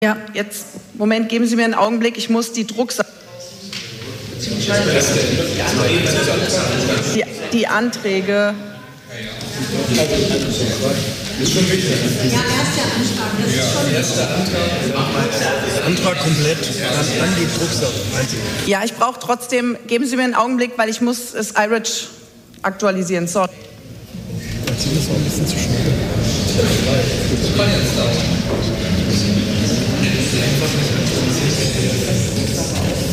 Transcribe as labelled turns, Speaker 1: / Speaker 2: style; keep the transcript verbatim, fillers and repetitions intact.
Speaker 1: Ja, jetzt, Moment, geben Sie mir einen Augenblick, ich muss die Drucksache. Die, die Anträge.
Speaker 2: Das ist schon wichtig. Ja, erster Antrag. Das ist schon erster Antrag. Antrag komplett, dann die Drucksache.
Speaker 1: Ja, ich brauche trotzdem, geben Sie mir einen Augenblick, weil ich muss das I R I D aktualisieren. Sorry.
Speaker 2: Das ist auch ein bisschen zu schnell. Das kann jetzt dauern.